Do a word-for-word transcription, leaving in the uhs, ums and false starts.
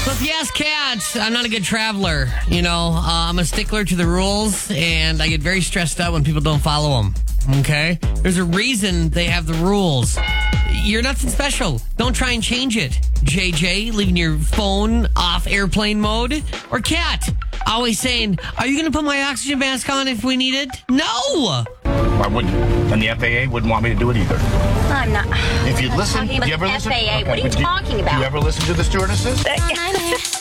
So if you ask Kat, I'm not a good traveler. You know, uh, I'm a stickler to the rules, and I get very stressed out when people don't follow them. Okay? There's a reason they have the rules. You're nothing special. Don't try and change it. J J, leaving your phone off airplane mode. Or Kat, always saying, are you going to put my oxygen mask on if we need it? No! I wouldn't. And the F A A wouldn't want me to do it either. I'm not. If you listen, talking about do you ever the listen? F A A. Okay, What are you but do talking about? Do you ever listen to the stewardesses?